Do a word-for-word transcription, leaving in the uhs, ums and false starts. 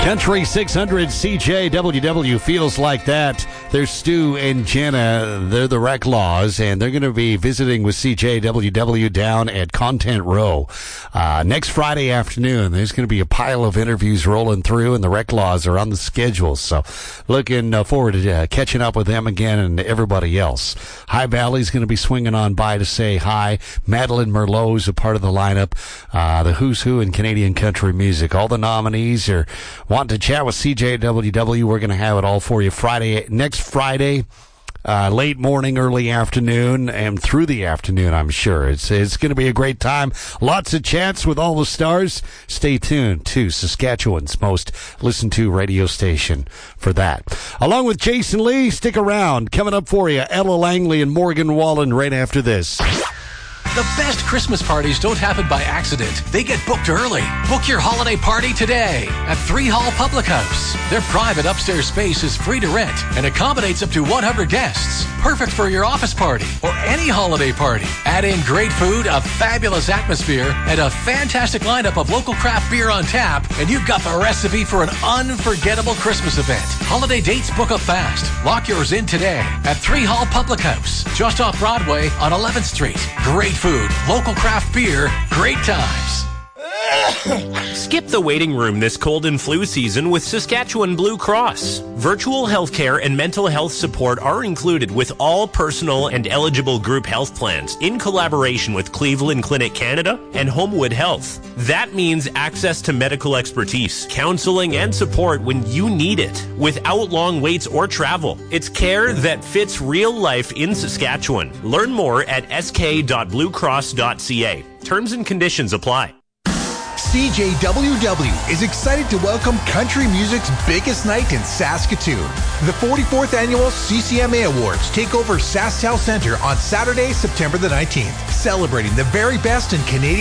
Country six hundred C J W W feels like that. There's Stu and Jenna. They're the Rec Laws, and they're going to be visiting with C J W W down at Content Row uh, next Friday afternoon. There's going to be a pile of interviews rolling through, and the Rec Laws are on the schedule. So looking uh, forward to uh, catching up with them again and everybody else. High Valley's going to be swinging on by to say hi. Madeline Merlot's a part of the lineup. Uh, the who's who in Canadian country music. All the nominees are wanting to chat with C J W W. We're going to have it all for you Friday, next Friday, uh, late morning, early afternoon, and through the afternoon, I'm sure. It's it's going to be a great time. Lots of chats with all the stars. Stay tuned to Saskatchewan's most listened to radio station for that. Along with Jason Lee, stick around. Coming up for you, Ella Langley and Morgan Wallen right after this. The best Christmas parties don't happen by accident. They get booked early. Book your holiday party today at Three Hall Public House. Their private upstairs space is free to rent and accommodates up to one hundred guests. Perfect for your office party or any holiday party. Add in great food, a fabulous atmosphere, and a fantastic lineup of local craft beer on tap, and you've got the recipe for an unforgettable Christmas event. Holiday dates book up fast. Lock yours in today at Three Hall Public House, just off Broadway on eleventh Street. Great food, local craft beer, great times. Skip the waiting room this cold and flu season with Saskatchewan Blue Cross. Virtual healthcare and mental health support are included with all personal and eligible group health plans in collaboration with Cleveland Clinic Canada and Homewood Health. That means access to medical expertise, counseling, and support when you need it without long waits or travel. It's care that fits real life in Saskatchewan. Learn more at s k dot blue cross dot c a. Terms and conditions apply. C J W W is excited to welcome country music's biggest night in Saskatoon. The forty-fourth Annual C C M A Awards take over SaskTel Centre on Saturday, September the nineteenth, celebrating the very best in Canadian